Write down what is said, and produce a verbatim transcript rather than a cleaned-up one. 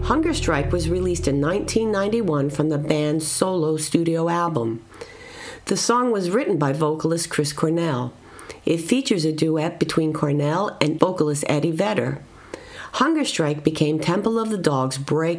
Hunger Strike was released in nineteen ninety-one from the band's solo studio album. The song was written by vocalist Chris Cornell. It features a duet between Cornell and vocalist Eddie Vedder. Hunger Strike became Temple of the Dog's break